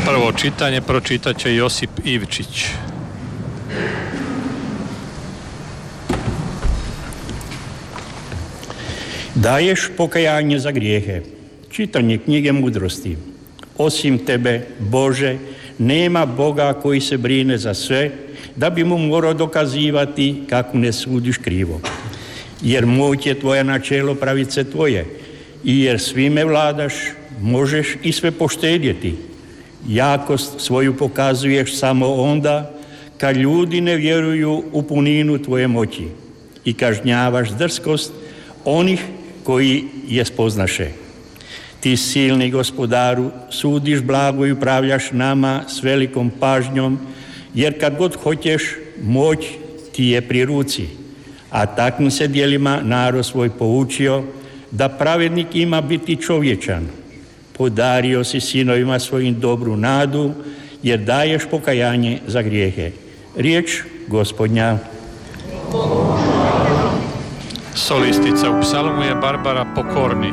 Prvo čitanje pročitat će Josip Ivčić. Daješ pokajanje za grijehe. Čitanje knjige mudrosti. Osim tebe, Bože, nema Boga koji se brine za sve, da bi mu morao dokazivati kako ne sudiš krivo. Jer moć je tvoja načelo pravice tvoje, i jer svime vladaš, možeš i sve poštedjeti. Jakost svoju pokazuješ samo onda kad ljudi ne vjeruju u puninu tvoje moći i kažnjavaš drskost onih koji je spoznaše. Ti silni gospodaru sudiš blago i upravljaš nama s velikom pažnjom, jer kad god hoćeš, moć ti je pri ruci. A takvim se djelima narod svoj poučio, da pravednik ima biti čovječan. Podario si sinovima svojim dobru nadu, jer daješ pokajanje za grijehe. Riječ Gospodnja. Solistica u psalmu je Barbara Pokorni.